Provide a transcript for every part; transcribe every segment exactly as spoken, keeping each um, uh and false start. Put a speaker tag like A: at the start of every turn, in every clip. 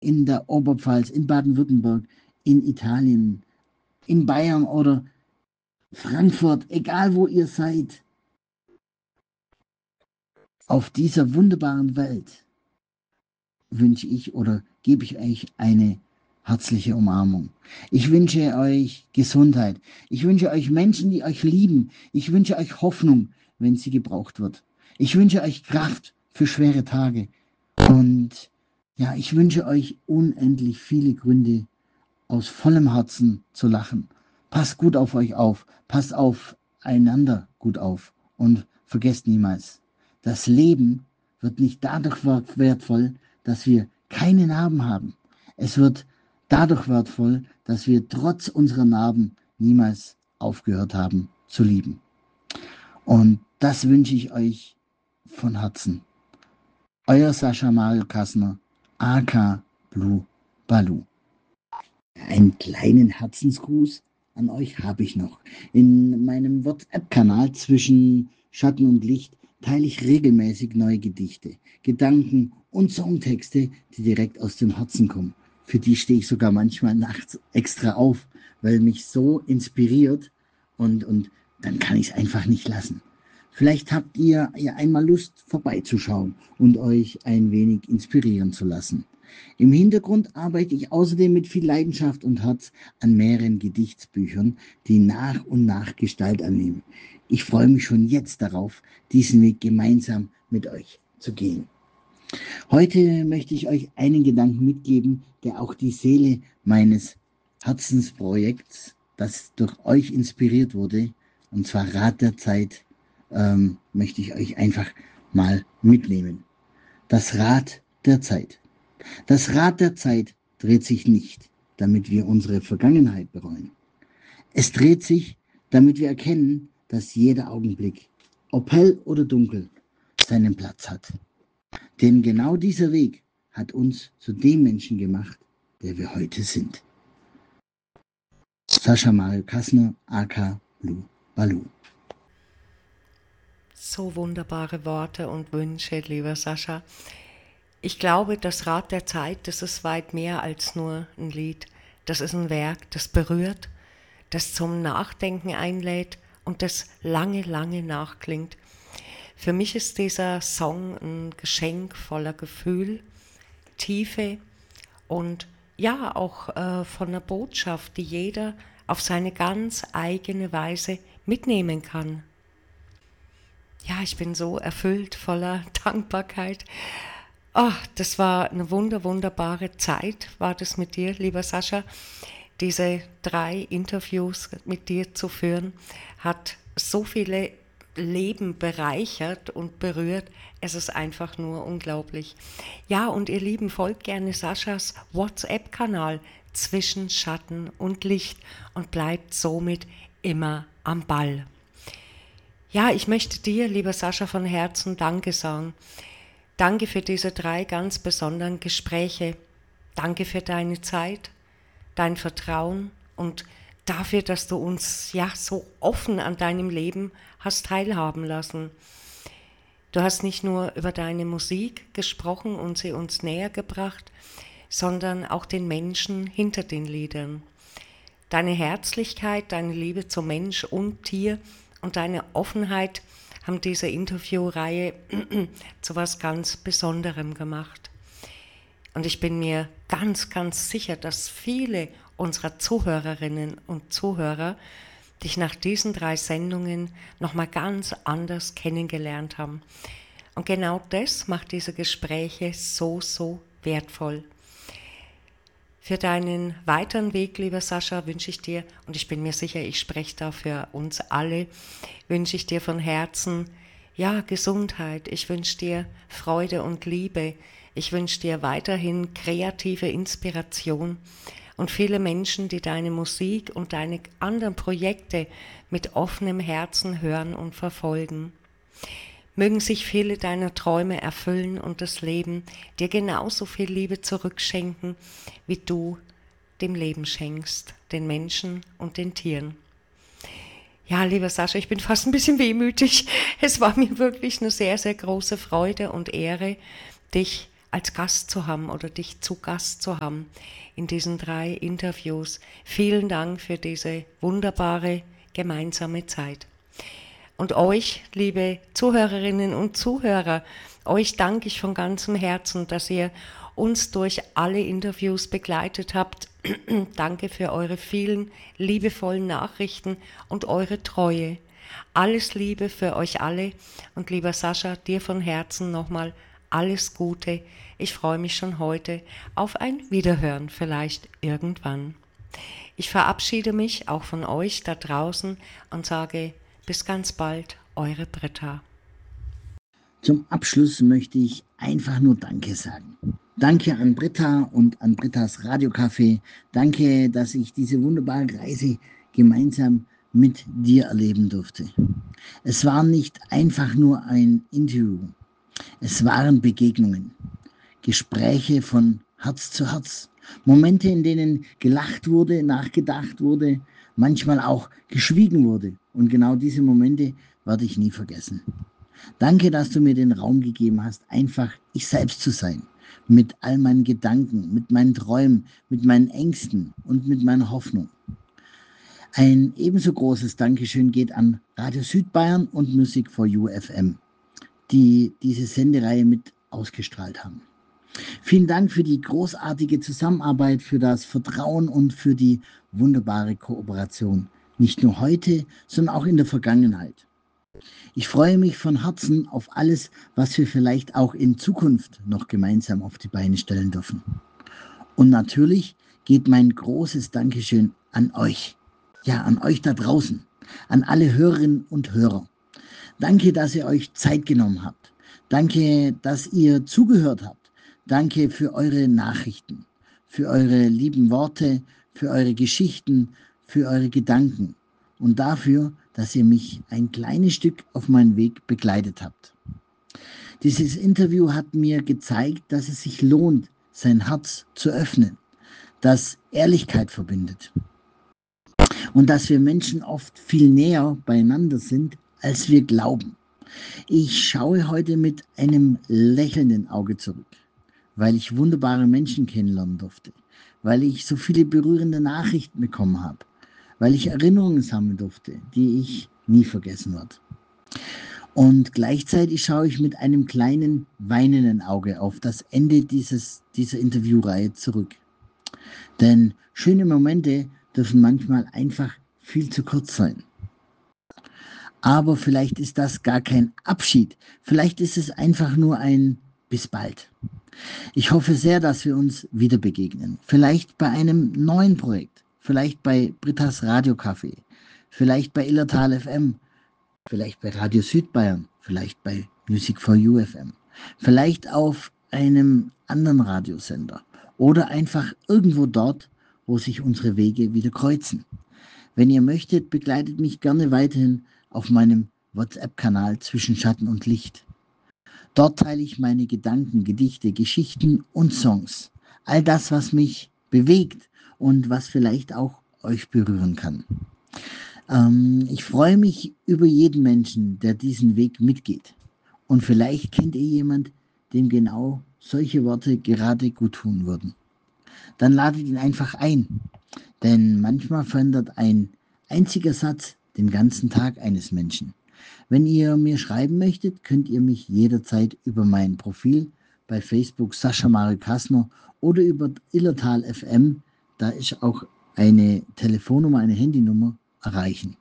A: in der Oberpfalz, in Baden-Württemberg, in Italien, in Bayern oder Frankfurt, egal wo ihr seid, auf dieser wunderbaren Welt wünsche ich oder gebe ich euch eine herzliche Umarmung. Ich wünsche euch Gesundheit. Ich wünsche euch Menschen, die euch lieben. Ich wünsche euch Hoffnung, wenn sie gebraucht wird. Ich wünsche euch Kraft für schwere Tage. Und ja, ich wünsche euch unendlich viele Gründe, aus vollem Herzen zu lachen. Passt gut auf euch auf. Passt aufeinander gut auf. Und vergesst niemals, das Leben wird nicht dadurch wertvoll, dass wir keine Narben haben. Es wird dadurch wertvoll, dass wir trotz unserer Narben niemals aufgehört haben zu lieben. Und das wünsche ich euch von Herzen. Euer Sascha Mario Kassner, aka Blue Balu. Einen kleinen Herzensgruß an euch habe ich noch. In meinem WhatsApp-Kanal zwischen Schatten und Licht teile ich regelmäßig neue Gedichte, Gedanken und Songtexte, die direkt aus dem Herzen kommen. Für die stehe ich sogar manchmal nachts extra auf, weil mich so inspiriert und, und dann kann ich es einfach nicht lassen. Vielleicht habt ihr ja einmal Lust, vorbeizuschauen und euch ein wenig inspirieren zu lassen. Im Hintergrund arbeite ich außerdem mit viel Leidenschaft und Herz an mehreren Gedichtsbüchern, die nach und nach Gestalt annehmen. Ich freue mich schon jetzt darauf, diesen Weg gemeinsam mit euch zu gehen. Heute möchte ich euch einen Gedanken mitgeben, der auch die Seele meines Herzensprojekts, das durch euch inspiriert wurde, und zwar Rat der Zeit, ähm, möchte ich euch einfach mal mitnehmen. Das Rad der Zeit. Das Rad der Zeit dreht sich nicht, damit wir unsere Vergangenheit bereuen. Es dreht sich, damit wir erkennen, dass jeder Augenblick, ob hell oder dunkel, seinen Platz hat. Denn genau dieser Weg hat uns zu dem Menschen gemacht, der wir heute sind. Sascha Mario Kassner, aka Blue Balu.
B: So wunderbare Worte und Wünsche, lieber Sascha. Ich glaube, das Rad der Zeit, das ist weit mehr als nur ein Lied. Das ist ein Werk, das berührt, das zum Nachdenken einlädt und das lange, lange nachklingt. Für mich ist dieser Song ein Geschenk voller Gefühl, Tiefe und ja auch äh, von einer Botschaft, die jeder auf seine ganz eigene Weise mitnehmen kann. Ja, ich bin so erfüllt voller Dankbarkeit. Oh, das war eine wunder, wunderbare Zeit, war das mit dir, lieber Sascha. Diese drei Interviews mit dir zu führen, hat so viele Leben bereichert und berührt. Es ist einfach nur unglaublich. Ja, und ihr Lieben, folgt gerne Saschas WhatsApp-Kanal zwischen Schatten und Licht und bleibt somit immer am Ball. Ja, ich möchte dir, lieber Sascha, von Herzen Danke sagen. Danke für diese drei ganz besonderen Gespräche. Danke für deine Zeit, dein Vertrauen und dafür, dass du uns ja so offen an deinem Leben hast teilhaben lassen. Du hast nicht nur über deine Musik gesprochen und sie uns näher gebracht, sondern auch den Menschen hinter den Liedern. Deine Herzlichkeit, deine Liebe zum Mensch und Tier und deine Offenheit haben diese Interviewreihe zu was ganz Besonderem gemacht. Und ich bin mir ganz, ganz sicher, dass viele unserer Zuhörerinnen und Zuhörer dich nach diesen drei Sendungen nochmal ganz anders kennengelernt haben. Und genau das macht diese Gespräche so, so wertvoll. Für deinen weiteren Weg, lieber Sascha, wünsche ich dir, und ich bin mir sicher, ich spreche da für uns alle, wünsche ich dir von Herzen, ja, Gesundheit. Ich wünsche dir Freude und Liebe. Ich wünsche dir weiterhin kreative Inspiration und viele Menschen, die deine Musik und deine anderen Projekte mit offenem Herzen hören und verfolgen. Mögen sich viele deiner Träume erfüllen und das Leben dir genauso viel Liebe zurückschenken, wie du dem Leben schenkst, den Menschen und den Tieren. Ja, lieber Sascha, ich bin fast ein bisschen wehmütig. Es war mir wirklich eine sehr, sehr große Freude und Ehre, dich als Gast zu haben oder dich zu Gast zu haben in diesen drei Interviews. Vielen Dank für diese wunderbare gemeinsame Zeit. Und euch, liebe Zuhörerinnen und Zuhörer, euch danke ich von ganzem Herzen, dass ihr uns durch alle Interviews begleitet habt. Danke für eure vielen liebevollen Nachrichten und eure Treue. Alles Liebe für euch alle und lieber Sascha, dir von Herzen nochmal alles Gute. Ich freue mich schon heute auf ein Wiederhören, vielleicht irgendwann. Ich verabschiede mich auch von euch da draußen und sage bis ganz bald, eure Britta.
A: Zum Abschluss möchte ich einfach nur Danke sagen. Danke an Britta und an Brittas Radiocafé. Danke, dass ich diese wunderbare Reise gemeinsam mit dir erleben durfte. Es war nicht einfach nur ein Interview. Es waren Begegnungen, Gespräche von Herz zu Herz, Momente, in denen gelacht wurde, nachgedacht wurde, manchmal auch geschwiegen wurde. Und genau diese Momente werde ich nie vergessen. Danke, dass du mir den Raum gegeben hast, einfach ich selbst zu sein. Mit all meinen Gedanken, mit meinen Träumen, mit meinen Ängsten und mit meiner Hoffnung. Ein ebenso großes Dankeschön geht an Radio Südbayern und Music for You F M, die diese Sendereihe mit ausgestrahlt haben. Vielen Dank für die großartige Zusammenarbeit, für das Vertrauen und für die wunderbare Kooperation. Nicht nur heute, sondern auch in der Vergangenheit. Ich freue mich von Herzen auf alles, was wir vielleicht auch in Zukunft noch gemeinsam auf die Beine stellen dürfen. Und natürlich geht mein großes Dankeschön an euch. Ja, an euch da draußen, an alle Hörerinnen und Hörer. Danke, dass ihr euch Zeit genommen habt. Danke, dass ihr zugehört habt. Danke für eure Nachrichten, für eure lieben Worte, für eure Geschichten, für eure Gedanken und dafür, dass ihr mich ein kleines Stück auf meinem Weg begleitet habt. Dieses Interview hat mir gezeigt, dass es sich lohnt, sein Herz zu öffnen, dass Ehrlichkeit verbindet und dass wir Menschen oft viel näher beieinander sind, als wir glauben. Ich schaue heute mit einem lächelnden Auge zurück, weil ich wunderbare Menschen kennenlernen durfte, weil ich so viele berührende Nachrichten bekommen habe, weil ich Erinnerungen sammeln durfte, die ich nie vergessen werde. Und gleichzeitig schaue ich mit einem kleinen weinenden Auge auf das Ende dieses, dieser Interviewreihe zurück. Denn schöne Momente dürfen manchmal einfach viel zu kurz sein. Aber vielleicht ist das gar kein Abschied. Vielleicht ist es einfach nur ein bis bald. Ich hoffe sehr, dass wir uns wieder begegnen. Vielleicht bei einem neuen Projekt. Vielleicht bei Brittas Radiocafé. Vielleicht bei Illertal F M. Vielleicht bei Radio Südbayern. Vielleicht bei Music for You F M. Vielleicht auf einem anderen Radiosender. Oder einfach irgendwo dort, wo sich unsere Wege wieder kreuzen. Wenn ihr möchtet, begleitet mich gerne weiterhin auf meinem WhatsApp-Kanal Zwischen Schatten und Licht. Dort teile ich meine Gedanken, Gedichte, Geschichten und Songs. All das, was mich bewegt und was vielleicht auch euch berühren kann. Ähm, ich freue mich über jeden Menschen, der diesen Weg mitgeht. Und vielleicht kennt ihr jemand, dem genau solche Worte gerade gut tun würden. Dann ladet ihn einfach ein. Denn manchmal verändert ein einziger Satz den ganzen Tag eines Menschen. Wenn ihr mir schreiben möchtet, könnt ihr mich jederzeit über mein Profil bei Facebook Sascha Mario Kassner oder über Illertal F M, da ist auch eine Telefonnummer, eine Handynummer, erreichen.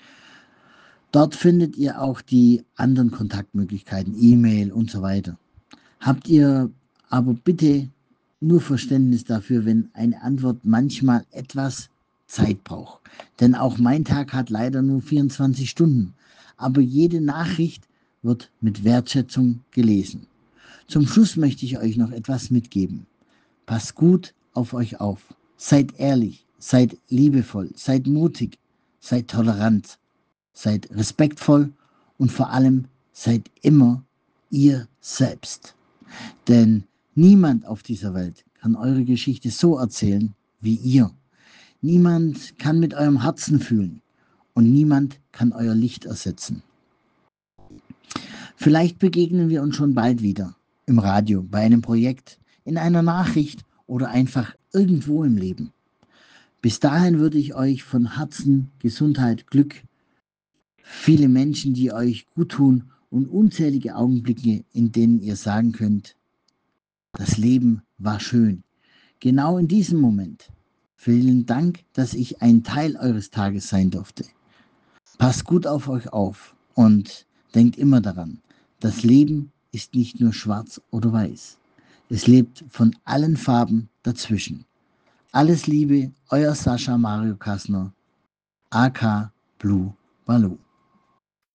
A: Dort findet ihr auch die anderen Kontaktmöglichkeiten, E-Mail und so weiter. Habt ihr aber bitte nur Verständnis dafür, wenn eine Antwort manchmal etwas Zeit braucht. Denn auch mein Tag hat leider nur vierundzwanzig Stunden. Aber jede Nachricht wird mit Wertschätzung gelesen. Zum Schluss möchte ich euch noch etwas mitgeben. Passt gut auf euch auf. Seid ehrlich, seid liebevoll, seid mutig, seid tolerant, seid respektvoll und vor allem seid immer ihr selbst. Denn niemand auf dieser Welt kann eure Geschichte so erzählen wie ihr. Niemand kann mit eurem Herzen fühlen und niemand kann euer Licht ersetzen. Vielleicht begegnen wir uns schon bald wieder. im Radio, bei einem Projekt, in einer Nachricht oder einfach irgendwo im Leben. Bis dahin würde ich euch von Herzen Gesundheit, Glück, viele Menschen, die euch gut tun und unzählige Augenblicke, in denen ihr sagen könnt, das Leben war schön. Genau in diesem Moment. Vielen Dank, dass ich ein Teil eures Tages sein durfte. Passt gut auf euch auf und denkt immer daran, das Leben ist nicht nur schwarz oder weiß. Es lebt von allen Farben dazwischen. Alles Liebe, euer Sascha Mario Kassner, aka Blue Baloo.